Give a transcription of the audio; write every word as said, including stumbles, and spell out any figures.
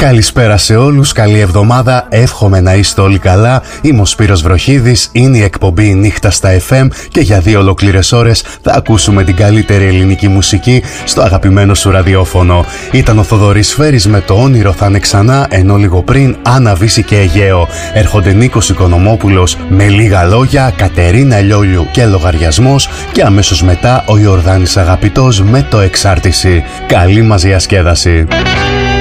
Καλησπέρα σε όλους, καλή εβδομάδα, εύχομαι να είστε όλοι καλά. Είμαι ο Σπύρος Βροχίδης, είναι η εκπομπή Νύχτα στα εφ εμ και για δύο ολόκληρες ώρες θα ακούσουμε την καλύτερη ελληνική μουσική στο αγαπημένο σου ραδιόφωνο. Ήταν ο Θοδωρής Φέρης με το όνειρο θα είναι ξανά, ενώ λίγο πριν Άννα Βύση και Αιγαίο. Έρχονται Νίκος Οικονομόπουλος με λίγα λόγια, Κατερίνα Λιόλιου και λογαριασμός και αμέσως μετά ο Ιορδάνης Αγαπητός με το Εξάρτηση. Καλή μας διασκέδαση.